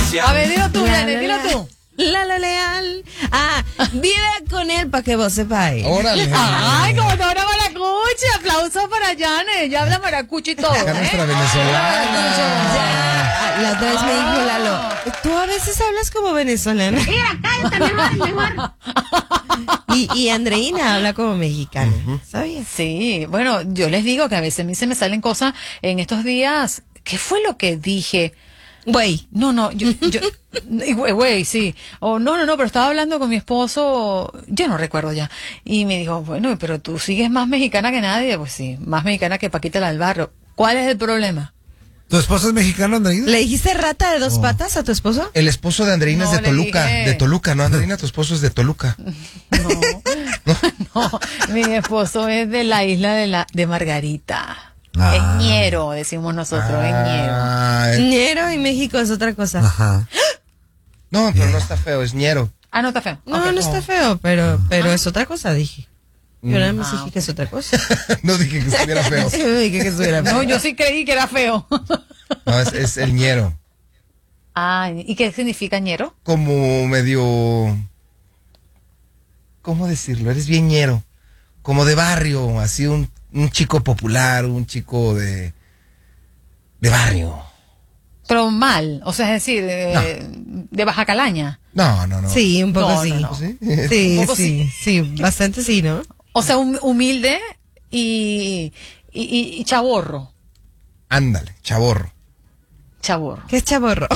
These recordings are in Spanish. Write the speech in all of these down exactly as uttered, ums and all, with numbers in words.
A ver, dilo tú, La, Nene, la, dilo la. tú. Lalo Leal. Ah, vive con él para que vos sepáis. Órale. Ay, como te una maracuchi. Aplauso para Yane. Ya habla maracuchi y todo. Acá nuestra ¿eh? venezolana. Ya, la otra vez me dijo Lalo, tú a veces hablas como venezolana. Mira, cállate, mejor, mejor. Y, y Andreina habla como mexicana, ¿sabías? Sí, bueno, yo les digo que a veces a mí se me salen cosas en estos días. ¿Qué fue lo que dije? Güey. No, no, yo, yo, güey, güey, sí. O no, no, no, pero estaba hablando con mi esposo, yo no recuerdo ya. Y me dijo, bueno, pero tú sigues más mexicana que nadie. Pues sí, más mexicana que Paquita la del barrio. ¿Cuál es el problema? ¿Tu esposo es mexicano, Andreina? ¿Le dijiste rata de dos Oh. patas a tu esposo? El esposo de Andreina No, es de le Toluca. dije. De Toluca, ¿no? Andreina, tu esposo es de Toluca. No, no, mi esposo es de la isla de la de Margarita. Ah. Es ñero, decimos nosotros, es ñero. Ah, eh, Ñero y México es otra cosa. Ajá. no, pero no está feo, es ñero. Ah, no está feo. No, Ok. no está feo, pero, pero es otra cosa, dije. Yo nada más Ah, dije que es otra cosa. No dije que estuviera feo. Yo dije que estuviera feo. No, yo sí creí que era feo. No, es, es el ñero. Ah, ¿y qué significa ñero? Como medio... ¿Cómo decirlo? Eres bien ñero. Como de barrio, así un, un chico popular, un chico de... De barrio. Pero mal, o sea, es decir, de, de baja calaña. No, no, no. Sí, un poco No, sí. no, no. ¿Sí? Sí, Un poco sí, sí, bastante sí, ¿no? O sea, hum- humilde y, y, y- y chaborro. Ándale, chaborro. Chaborro. ¿Qué es chaborro?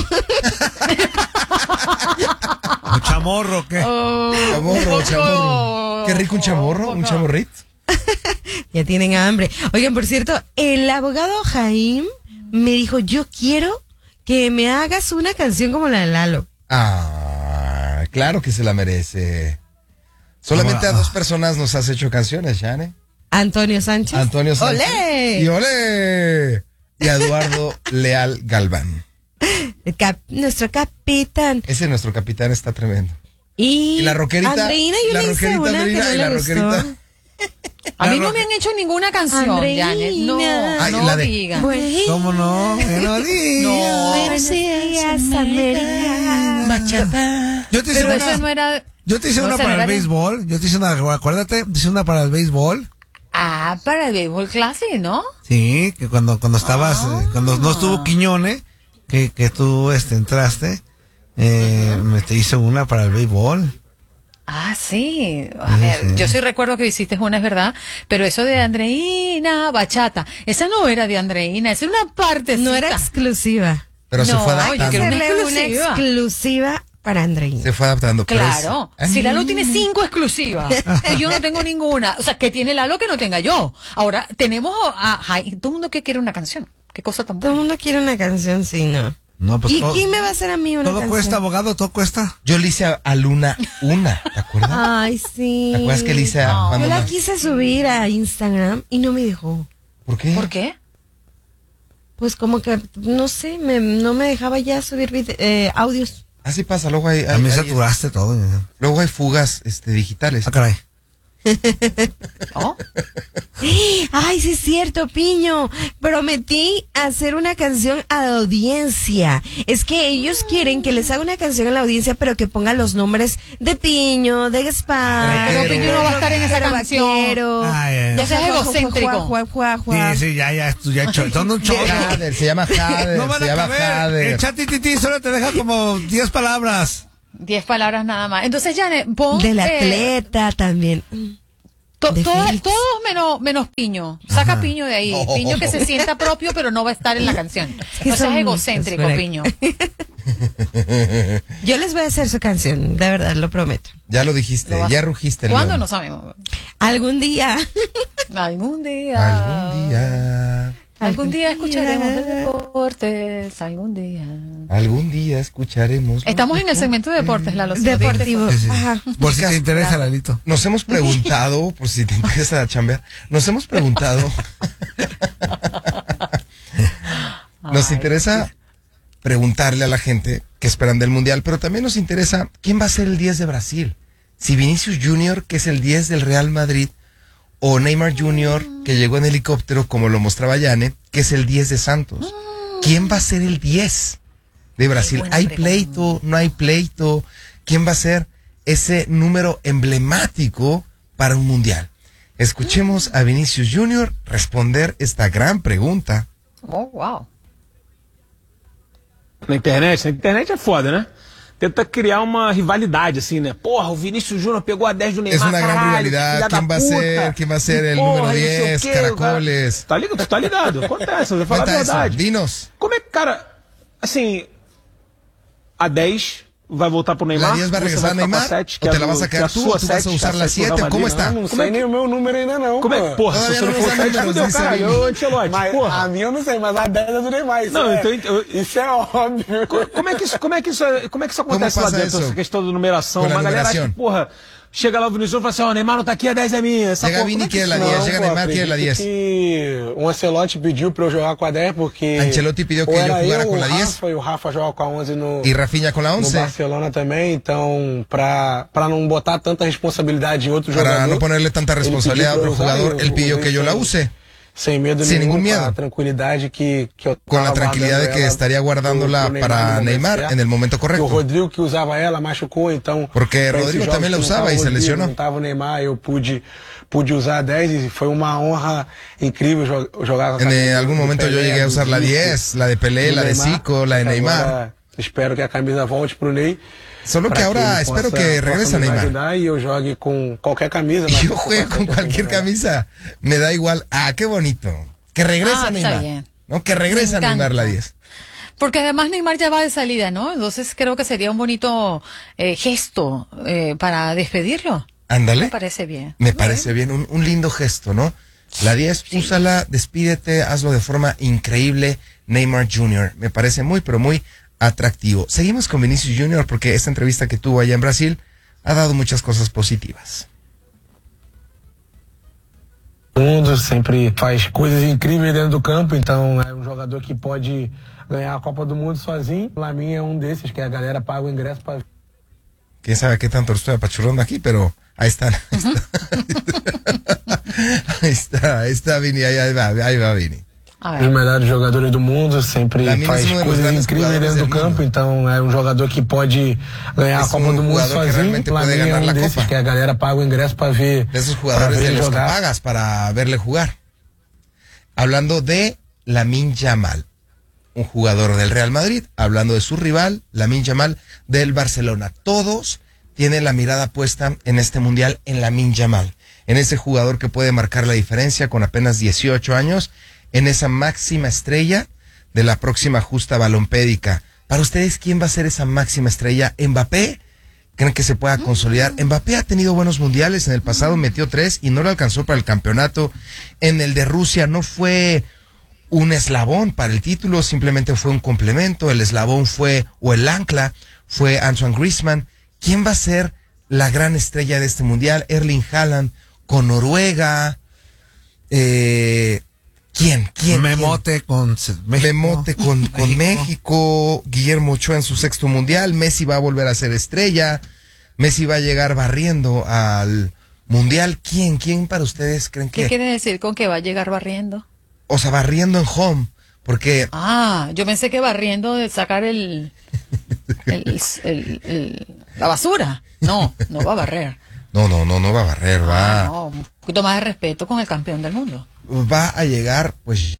¿Un chamorro qué? Oh, Chamorro, un poco- chamorro. Qué rico un chamorro, un poco- chamorrito. Ya tienen hambre. Oigan, por cierto, el abogado Jaime me dijo, yo quiero que me hagas una canción como la de Lalo. Ah, claro que se la merece. Solamente a dos personas nos has hecho canciones, Yane. Antonio Sánchez. Antonio Sánchez. ¡Olé! Y Olé. Y Eduardo Leal Galván. El cap- nuestro capitán. Ese nuestro capitán está tremendo. Y, Y la roquerita. Andreina, yo la le hice roquerita una que Andreina, no y la le gustó. roquerita. A mí La no roca- me han hecho ninguna canción, Andreina. Janet. No, Ay, no la de- digan. ¿Cómo no? Que no digas. No. Buenos días, América. Bachata. Yo te hice Pero una, eso no era... yo te hice no, una esa no para el era de- béisbol. Yo te hice una, acuérdate, te hice una para el béisbol. Ah, para el béisbol clase, ¿no? Sí, que cuando, cuando estabas, Ah. eh, cuando no estuvo Quiñones, que, que tú este, entraste, eh, me te hice una para el béisbol. Ah, sí. A Sí, ver, sí. yo sí recuerdo que hiciste una, es verdad, pero eso de Andreina, bachata, esa no era de Andreina, esa era una parte. No era exclusiva. Pero se No, fue yo adaptando. quiero una Hacerle una exclusiva. exclusiva para Andreina. Se fue adaptando. pero Claro, es- si Lalo tiene cinco exclusivas y yo no tengo ninguna, o sea, que tiene Lalo que no tenga yo. Ahora, tenemos a, a todo el mundo que quiere una canción. Qué cosa tan Todo el buena. mundo quiere una canción, sí, ¿no? No, pues ¿Y todo, quién me va a hacer a mí una todo canción? cuesta, abogado, todo cuesta. Yo le hice a, a Luna una, ¿te acuerdas? Ay, sí. ¿Te acuerdas que le hice a No. cuando Yo la más- quise subir a Instagram y no me dejó. ¿Por qué? ¿Por qué? Pues como que, no sé, me, no me dejaba ya subir vide- eh, audios. Así pasa, luego hay, hay- También hay- saturaste todo. ya. luego hay fugas este, digitales. Ah, caray. ¿Oh? Ay, sí es cierto, Piño. Prometí hacer una canción a la audiencia. Es que ellos quieren que les haga una canción a la audiencia, pero que ponga los nombres de Piño, de Gaspar. Pero Piño no va a estar en esa Pero canción. Vaquero. Ay, ay, ay. Ya seas egocéntrico. Juá, juá, juá, juá. Sí, sí, ya, ya, tú ya cho- son un chorro. Jader, se llama Jader, No van se a llama caber. El Jader. chat titi solo te deja como diez palabras. Diez palabras nada más. Entonces, Janet, pon... Del eh, atleta también. To- De todas- Félix. todos menos, menos Piño. Saca Ajá. Piño de ahí. Oh. Piño que se sienta propio, pero no va a estar en la canción. que No seas son- egocéntrico, espera. Piño. Yo les voy a hacer su canción, de verdad, lo prometo. Ya lo dijiste, Lo vas- ya rugiste. el ¿Cuándo? león. No sabemos. Algún día. Algún día. Algún día, Algún día escucharemos de deportes. Algún día. algún día escucharemos. Estamos en el segmento de deportes, Lalo. Deportivo. Sí, sí. Ajá. Por si te interesa, Claro. Lalito. Nos hemos preguntado, por si te interesa chambear, nos hemos preguntado. Nos Ay, interesa preguntarle a la gente qué esperan del Mundial, pero también nos interesa quién va a ser el diez de Brasil. Si Vinicius Junior, que es el diez del Real Madrid, o Neymar Junior, que llegó en helicóptero, como lo mostraba Yane, que es el diez de Santos. ¿Quién va a ser el diez? de Brasil. buena ¿Hay pregunta. pleito? ¿No hay pleito? ¿Quién va a ser ese número emblemático para un mundial? Escuchemos a Vinicius Junior responder esta gran pregunta. Oh, wow. Na internet, na internet é foda, né? Tenta criar uma rivalidade, assim, né? Porra, o Vinícius Júnior pegou a dez do Es Neymar, una gran caralho, rivalidad. filha da ¿Quién va a puta. ser? ¿Quién va a ser el Porra, número não sei o diez? quê, Caracoles. cara. Tá ligado? Tu tá ligado? Acontece, eu vou falar a Cuenta eso, verdade. dinos. Como é que, cara, assim, a dez vai voltar pro Neymar? ¿La diez va a você regresar a vai ficar com Neymar? sete, ¿O que é te a la do- vas a que é quedar tú? sua ¿O tú vas a sete, usar que é la a sete do siete? Real ¿Cómo Madrid? está? Não, não Como é sei que- nem o meu número ainda não, Como é pô. que, porra, se Todavía você no não nos for dan sete, números, fudeu, dice caralho. Vini. Ô, Ancelotti, Mas porra. a minha eu não sei, mas a dez é do Neymar. Isso, Não, é, então- eu- isso é óbvio. Co- Como é que isso, como é que isso, é- como é que isso acontece lá passa dentro, isso? essa questão da numeração? Com a Uma galera acha numeração. que, porra, chega lá o Vinicius e fala assim, ó, Neymar não tá aqui, a dez é minha. Essa Chega porra, Vini como é que que é isso- la Não, diez, chega pô, Neymar que é la acredito diez. que o Ancelotti pediu pra eu jogar com a dez porque Ancelotti pidió que ou yo era jugara eu, con o la diez. Rafa, e o Rafa joga com a onze no, Y Rafinha con la no once. Barcelona também, então pra, pra não botar tanta responsabilidade em outro Para jogador. no ponerle tanta ele responsabilidad a pediu otro pra eu usar jugador, e él pidió usei que yo la sem- use. Sem medo Sin nenhum, ningún miedo. com a tranquilidade que, que eu Con la tava tranquilidad de guardando que ela estaría guardándola pro- pro para no momento Neymar certo. en el momento Que o correcto. Rodrigo que usava ela machucou, então. Porque pra esses Rodrigo jogos também la que não usava tava e o se Rodrigo, lesionou. Não tava o Neymar, eu pude, pude usar a dez e foi uma honra incrível jo- jogar com a En camisa eh, algún do momento yo Pelé, llegué a do usar la Zico, diez, la de Pelé, do la de Neymar. Zico, la de Neymar. Agora, espero que a camisa volte pro Ney. Solo que pra ahora ele espero possa- que regrese possa nos Neymar. ajudar e eu jogue com qualquer camisa. mas Yo juego con cualquier camisa, me da igual. Ah, qué bonito. Que regresa Ah, está Neymar. bien. ¿No? Que regresa Me Neymar la encanta. diez. Porque además Neymar ya va de salida, ¿no? Entonces creo que sería un bonito eh, gesto eh, para despedirlo. Ándale. Me parece bien. Me parece bien, un, un lindo gesto, ¿no? La diez, úsala, despídete, hazlo de forma increíble, Neymar junior Me parece muy, pero muy atractivo. Seguimos con Vinicius junior porque esta entrevista que tuvo allá en Brasil ha dado muchas cosas positivas. O mundo sempre faz coisas incríveis dentro do campo, então é um jogador que pode ganhar a Copa do Mundo sozinho. Lamin é um desses, que a galera paga o ingresso para. Quién sabe qué tanto lo estoy apachurrando aquí, pero ahí están. Ahí está, ahí está Vini, ahí, ahí va, ahí va Vini. A Os ver. melhores jogadores do mundo, sempre Lamine faz é um dos coisas grandes incríveis jogadores dentro do del campo, mundo. então é um jogador que pode ganhar Es a Copa um do Mundo jogador que sozinho. realmente puede Lamin é ganar um la desses, Copa. que a galera paga o ingresso para ver, De esos para jugadores ver de ele los que jogar. pagas para verle jugar. Hablando de Lamine Yamal, un jugador del Real Madrid, hablando de su rival, Lamine Yamal del Barcelona. Todos tienen la mirada puesta en este mundial en Lamine Yamal, en ese jugador que puede marcar la diferencia con apenas dieciocho años, en esa máxima estrella de la próxima justa balompédica. Para ustedes, ¿quién va a ser esa máxima estrella? ¿Mbappé? ¿Creen que se pueda consolidar? Mbappé ha tenido buenos mundiales, en el pasado metió tres y no lo alcanzó para el campeonato. En el de Rusia no fue un eslabón para el título, simplemente fue un complemento. El eslabón fue, o el ancla, fue Antoine Griezmann. ¿Quién va a ser la gran estrella de este mundial? Erling Haaland con Noruega. Eh, ¿Quién? ¿Quién? Memote con se- ¿Quién? México. Memote con, con México. Guillermo Ochoa en su sexto mundial. Messi va a volver a ser estrella. Messi va a llegar barriendo al mundial. ¿Quién? ¿Quién para ustedes creen ¿Qué que? quiere decir con que va a llegar barriendo? O sea, barriendo en home. Porque Ah, yo pensé que barriendo de sacar el, el, el- el- la basura. No, no va a barrer. no, no, no, no va a barrer, va. Ah, no, un poquito más de respeto con el campeón del mundo. Va a llegar, pues,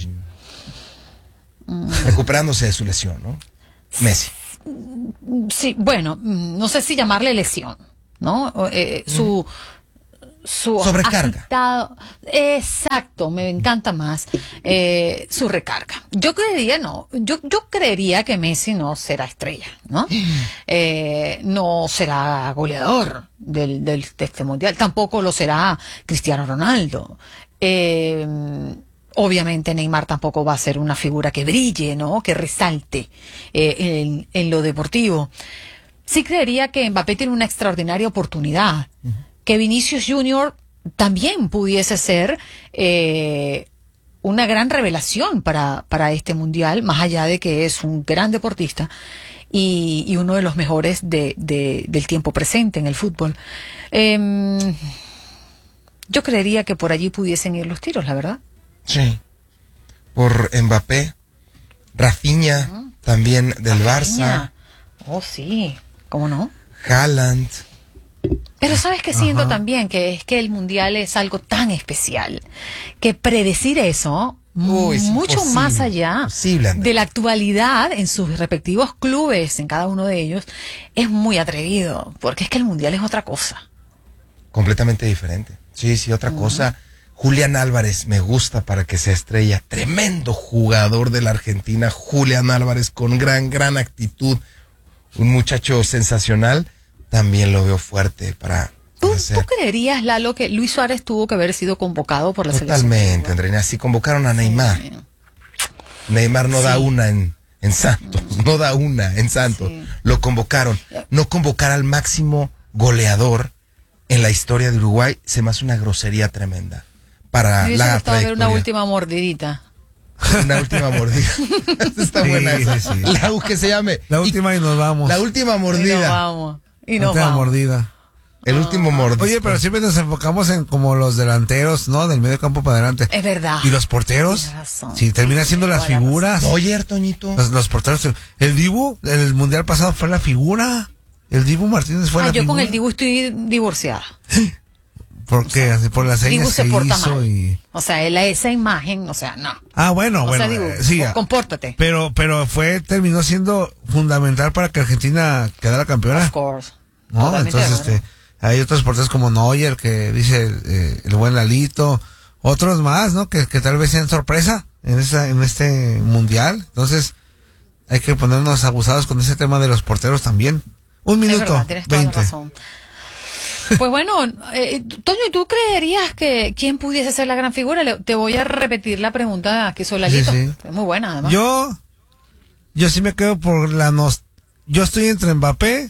recuperándose de su lesión, ¿no? Messi. Sí, bueno, mm, no sé si llamarle lesión, ¿no? O, eh, su su Sobrecarga. agitado- exacto, me encanta más eh, su recarga. Yo creería no, yo yo creería que Messi no será estrella, ¿no? Eh, no será goleador del, del de este mundial, tampoco lo será Cristiano Ronaldo. Eh, Obviamente Neymar tampoco va a ser una figura que brille, ¿no? Que resalte eh, en, en lo deportivo. Sí creería que Mbappé tiene una extraordinaria oportunidad. Uh-huh. Que Vinicius junior también pudiese ser eh, una gran revelación para, para este mundial, más allá de que es un gran deportista y, y uno de los mejores de, de, del tiempo presente en el fútbol. Eh, yo creería que por allí pudiesen ir los tiros, la verdad. Sí. Por Mbappé, Rafinha, uh-huh. también del Barça. Rafinha. Oh, sí, ¿cómo no? Haaland. Pero ¿sabes qué siento Ajá. también? Que es que el Mundial es algo tan especial que predecir eso Uy, es mucho imposible, más allá imposible, Andrea. de la actualidad en sus respectivos clubes, en cada uno de ellos, es muy atrevido, porque es que el Mundial es otra cosa. Completamente diferente. Sí, sí, otra cosa. Julián Álvarez me gusta para que sea estrella. Tremendo jugador de la Argentina. Julián Álvarez con gran, gran actitud. Un muchacho sensacional. También lo veo fuerte para, ¿Tú, para ser. ¿Tú creerías, Lalo, que Luis Suárez tuvo que haber sido convocado por la Totalmente, selección? Andreina. Así convocaron a Neymar. Sí. Neymar no da Sí. una en, en Santos. No da una en Santos. Sí. Lo convocaron. No convocar al máximo goleador en la historia de Uruguay se me hace una grosería tremenda para Me hubiese la gustado ver una trayectoria. última mordidita. Una última mordida. Está Sí, buena esa. sí, sí. La U que se llame. La última y nos vamos. La última Y nos mordida. vamos. Y No nos te da vamos. mordida. El último mordisco. Oye, pero siempre nos enfocamos en como los delanteros, ¿no? Del medio campo para adelante. Es verdad. ¿Y los porteros? Tienes razón. Sí, termina siendo Tienes las toda la figuras. Oye, Toñito. Los, los porteros. El Dibu, el mundial pasado fue la figura. El Dibu Martínez fue Ah, la yo figura. con el Dibu estoy divorciada. ¿Por qué? Así, por las Dibu señas se que porta hizo mal. y... O sea, él, esa imagen, o sea, no. Ah, bueno, O bueno. sea, Dibu, eh, sí, co- ah, compórtate. Pero, pero fue, terminó siendo fundamental para que Argentina quedara campeona. Of course. ¿No? Totalmente Entonces, de acuerdo. este, hay otros porteros como Neuer, que dice eh, el buen Lalito, otros más, ¿no? Que, que tal vez sean sorpresa en esa, en este mundial. Entonces, hay que ponernos abusados con ese tema de los porteros también. Un Es minuto, verdad, tienes toda la veinte. razón. Pues bueno, eh, Toño, ¿y tú creerías que quién pudiese ser la gran figura? Le- te voy a repetir la pregunta que hizo Lalito. Sí, sí. Es muy buena, además. Yo, yo sí me quedo por la nos, yo estoy entre Mbappé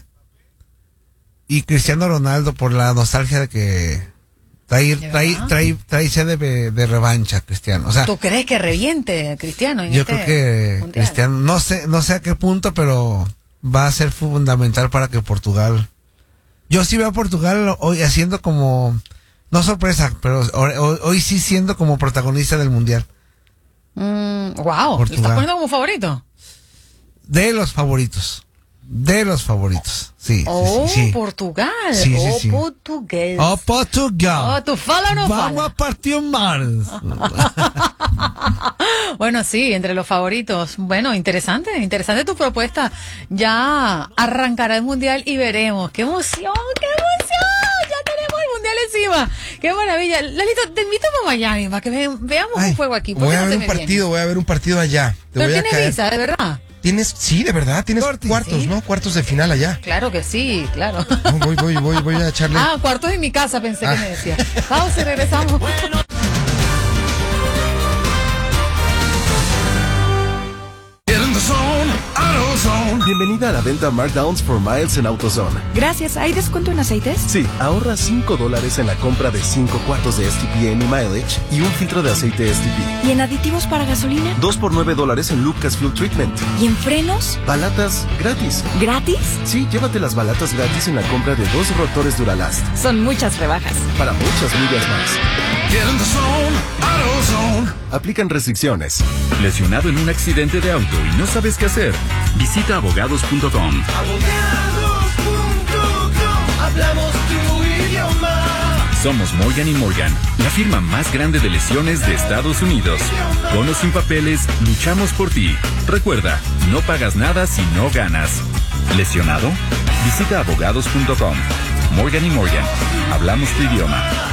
y Cristiano Ronaldo por la nostalgia de que trae, ¿De trae, verdad? trae, trae sed de, de revancha, Cristiano. O sea, ¿Tú crees que reviente Cristiano en yo este creo que mundial? Cristiano, no sé, no sé a qué punto, pero va a ser fundamental para que Portugal. Yo sí veo a Portugal hoy haciendo como, no sorpresa, pero hoy, hoy- hoy sí siendo como protagonista del mundial. Mm, wow, ¿lo Portugal. estás poniendo como favorito? De los favoritos. De los favoritos. Sí. sí, Oh, sí, sí. Portugal. Sí, sí, oh, sí. portugués. Oh, Portugal. Oh, ¿tú fala o no Vamos fala? a partir más. Bueno, sí, entre los favoritos. Bueno, interesante, interesante tu propuesta. Ya arrancará el mundial y veremos. ¡Qué emoción, qué emoción! Ya tenemos el mundial encima. ¡Qué maravilla! Lalito, te invito para Miami para que ve- veamos Ay, un juego aquí. ¿Por voy qué a no ver te un me partido, vienes? voy a ver un partido allá. Te Pero voy a tienes caer. visa, de verdad. Tienes, sí, de verdad, tienes Corti, cuartos, sí. ¿no? Cuartos de final allá. Claro que sí, claro. No, voy, voy, voy, voy a echarle. Ah, cuartos en mi casa, pensé Ah. que me decía. Vamos y regresamos. Bienvenida a la venta Markdowns for Miles en AutoZone. Gracias. ¿Hay descuento en aceites? Sí, ahorra cinco dólares en la compra de cinco cuartos de S T P Any Mileage y un filtro de aceite S T P. ¿Y en aditivos para gasolina? dos por nueve dólares en Lucas Fuel Treatment. ¿Y en frenos? Balatas gratis. ¿Gratis? Sí, llévate las balatas gratis en la compra de dos rotores Duralast. Son muchas rebajas. Para muchas millas más. Aplican restricciones. ¿Lesionado en un accidente de auto y no sabes qué hacer? Visita abogados punto com. Hablamos tu idioma. Somos Morgan y Morgan, la firma más grande de lesiones de Estados Unidos. Con o sin papeles, luchamos por ti. Recuerda, no pagas nada si no ganas. ¿Lesionado? Visita abogados punto com. Morgan y Morgan, hablamos tu idioma.